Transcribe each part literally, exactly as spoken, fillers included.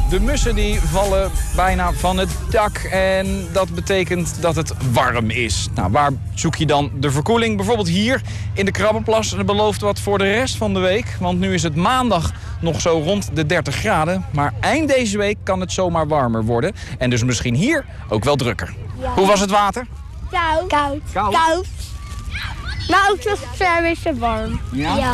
De mussen die vallen bijna van het dak en dat betekent dat het warm is. Nou, waar zoek je dan de verkoeling? Bijvoorbeeld hier in de Krabbenplas. En dat belooft wat voor de rest van de week. Want nu is het maandag nog zo rond de dertig graden. Maar eind deze week kan het zomaar warmer worden. En dus misschien hier ook wel drukker. Ja. Hoe was het water? Koud. Koud. Koud. Koud. Maar ook was het een beetje warm. Ja? Ja.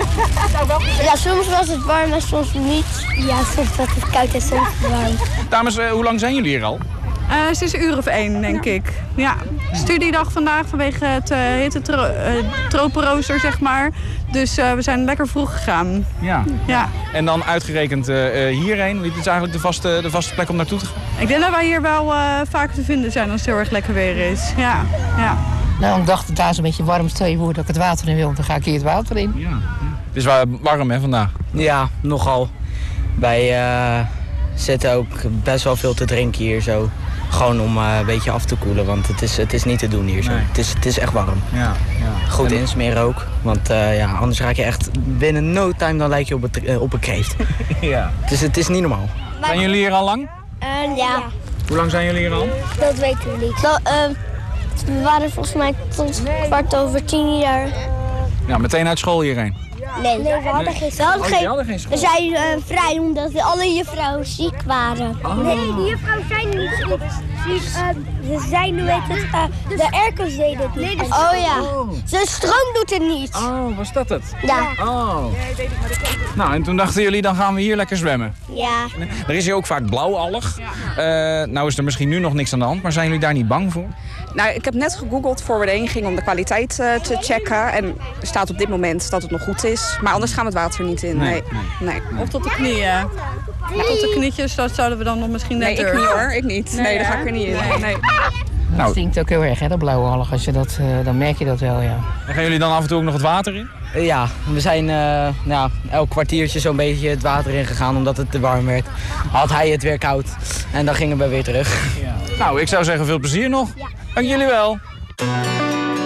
Ja, soms was het warm en soms niet. Ja, soms was het koud en soms warm. Dames, uh, hoe lang zijn jullie hier al? Uh, sinds een uur of één, denk ik. Ja, studiedag vandaag vanwege het uh, hitte tro uh, tropenrooster, zeg maar. Dus uh, we zijn lekker vroeg gegaan. Ja. Ja. En dan uitgerekend uh, hierheen. Dit is eigenlijk de vaste, de vaste plek om naartoe te gaan? Ik denk dat wij hier wel uh, vaker te vinden zijn als het heel erg lekker weer is. Ja. Ja. Nou, ik dacht, daar is een beetje warm. Stel je voor dat ik het water in wil, dan ga ik hier het water in. Ja. Het is wel warm, hè, vandaag? Ja, nogal. Wij uh, zetten ook best wel veel te drinken hier zo. Gewoon om uh, een beetje af te koelen, want het is, het is niet te doen hier zo. Nee. Het, is, het is echt warm. Ja, ja. Goed insmeren ook, want uh, ja, anders raak je echt binnen no time dan lijk je op, het, uh, op een kreeft. Ja. Dus het is niet normaal. Zijn jullie hier al lang? Uh, ja. Hoe lang zijn jullie hier al? Dat weten we niet. Dat, uh, we waren volgens mij tot kwart over tien jaar. Ja, meteen uit school hierheen? Nee, nee, we hadden geen school. We hadden oh, geen, hadden geen school. We zijn uh, vrij omdat alle juffrouwen ziek waren. Oh. Nee, die juffrouwen zijn niet ziek. Uh, ze zijn, hoe heet het, uh, de airco's deden het niet. Oh ja, oh. de stroom doet het niet. Oh, was dat het? Ja. Oh. Nou, en toen dachten jullie, dan gaan we hier lekker zwemmen. Ja. Er is hier ook vaak blauwalg. Uh, nou is er misschien nu nog niks aan de hand, maar zijn jullie daar niet bang voor? Nou, ik heb net gegoogeld voor we erheen gingen om de kwaliteit uh, te checken. En er staat op dit moment dat het nog goed is. Maar anders gaan we het water niet in. Nee. nee. nee. Of tot de knieën. Ja. Tot de knietjes, dat zouden we dan nog misschien net Nee, ik niet hoor. Ik niet. Nee, nee daar ga ik er niet in. Nee. nee. Dat nou, stinkt ook heel erg, hè, dat blauwe alg. Als je dat, uh, dan merk je dat wel, ja. En gaan jullie dan af en toe ook nog het water in? Uh, ja, we zijn uh, nou, elk kwartiertje zo'n beetje het water in gegaan omdat het te warm werd. Had hij het weer koud en dan gingen we weer terug. Ja. Nou, ik zou zeggen veel plezier nog. Ja. Dank jullie wel.